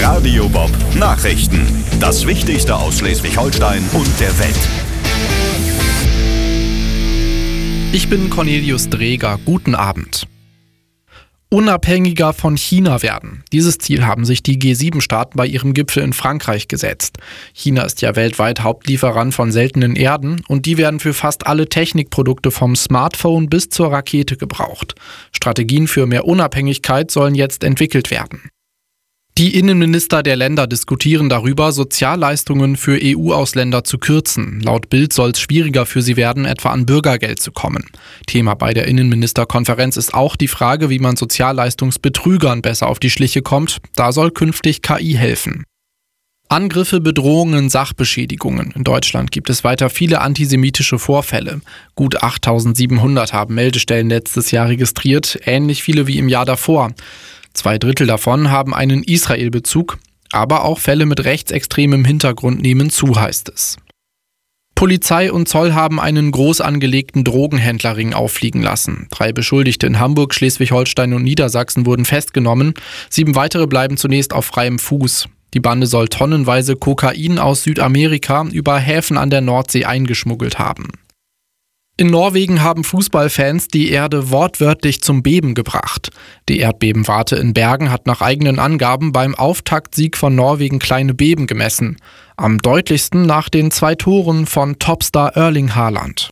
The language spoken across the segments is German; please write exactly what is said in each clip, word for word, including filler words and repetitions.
Radio Bob Nachrichten. Das Wichtigste aus Schleswig-Holstein und der Welt. Ich bin Cornelius Dreger. Guten Abend. Unabhängiger von China werden. Dieses Ziel haben sich die G sieben Staaten bei ihrem Gipfel in Frankreich gesetzt. China ist ja weltweit Hauptlieferant von seltenen Erden und die werden für fast alle Technikprodukte vom Smartphone bis zur Rakete gebraucht. Strategien für mehr Unabhängigkeit sollen jetzt entwickelt werden. Die Innenminister der Länder diskutieren darüber, Sozialleistungen für E U-Ausländer zu kürzen. Laut Bild soll es schwieriger für sie werden, etwa an Bürgergeld zu kommen. Thema bei der Innenministerkonferenz ist auch die Frage, wie man Sozialleistungsbetrügern besser auf die Schliche kommt. Da soll künftig K I helfen. Angriffe, Bedrohungen, Sachbeschädigungen. In Deutschland gibt es weiter viele antisemitische Vorfälle. Gut achttausendsiebenhundert haben Meldestellen letztes Jahr registriert, ähnlich viele wie im Jahr davor. Zwei Drittel davon haben einen Israel-Bezug, aber auch Fälle mit rechtsextremem Hintergrund nehmen zu, heißt es. Polizei und Zoll haben einen groß angelegten Drogenhändlerring auffliegen lassen. Drei Beschuldigte in Hamburg, Schleswig-Holstein und Niedersachsen wurden festgenommen. Sieben weitere bleiben zunächst auf freiem Fuß. Die Bande soll tonnenweise Kokain aus Südamerika über Häfen an der Nordsee eingeschmuggelt haben. In Norwegen haben Fußballfans die Erde wortwörtlich zum Beben gebracht. Die Erdbebenwarte in Bergen hat nach eigenen Angaben beim Auftaktsieg von Norwegen kleine Beben gemessen. Am deutlichsten nach den zwei Toren von Topstar Erling Haaland.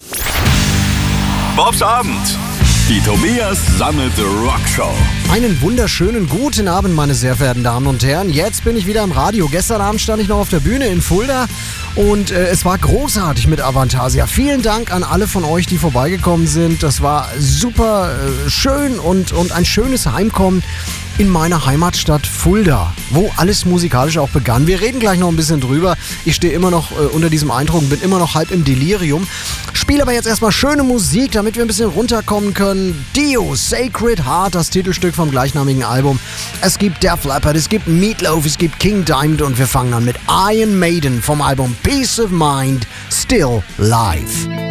Bobs Abend. Die Tobias Sammelte Rockshow. Einen wunderschönen guten Abend, meine sehr verehrten Damen und Herren. Jetzt bin ich wieder im Radio. Gestern Abend stand ich noch auf der Bühne in Fulda und äh, es war großartig mit Avantasia. Vielen Dank an alle von euch, die vorbeigekommen sind. Das war super äh, schön und, und ein schönes Heimkommen in meiner Heimatstadt Fulda, wo alles musikalisch auch begann. Wir reden gleich noch ein bisschen drüber. Ich stehe immer noch äh, unter diesem Eindruck, bin immer noch halb im Delirium. Spiele aber jetzt erstmal schöne Musik, damit wir ein bisschen runterkommen können. Dio, Sacred Heart, das Titelstück vom gleichnamigen Album. Es gibt Def Leppard, es gibt Meatloaf, es gibt King Diamond und wir fangen an mit Iron Maiden vom Album Peace of Mind, Still Live.